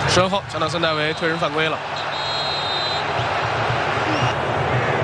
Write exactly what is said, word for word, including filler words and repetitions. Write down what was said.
身后，江南孙戴维推人犯规了。